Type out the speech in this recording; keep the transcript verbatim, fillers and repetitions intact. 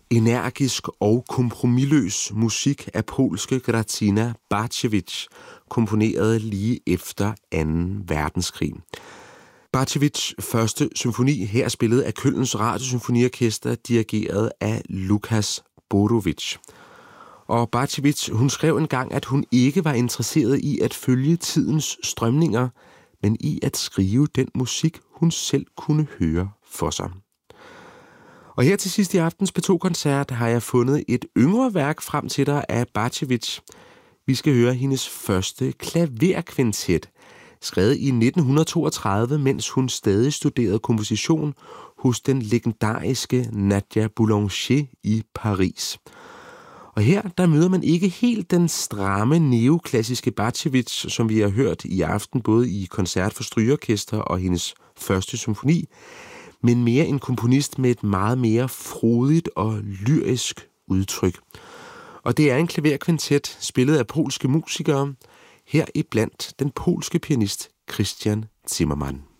Energisk og kompromisløs musik af polske Grażyna Bacewicz, komponeret lige efter anden verdenskrig. Bacewicz' første symfoni her spillet af Kölns Radiosymfoniorkester, dirigeret af Lukas Borowicz. Og Bacewicz, hun skrev engang, at hun ikke var interesseret i at følge tidens strømninger, men i at skrive den musik, hun selv kunne høre for sig. Og her til sidst i aftens P to-koncert har jeg fundet et yngre værk frem til dig af Bacewicz. Vi skal høre hendes første klaverkvintet, skrevet i nitten toogtredive, mens hun stadig studerede komposition hos den legendariske Nadia Boulanger i Paris. Og her der møder man ikke helt den stramme neoklassiske Bacewicz, som vi har hørt i aften, både i koncert for strygeorkester og hendes første symfoni, men mere en komponist med et meget mere frodigt og lyrisk udtryk. Og det er en klaverkvintet spillet af polske musikere, her iblandt den polske pianist Christian Zimmermann.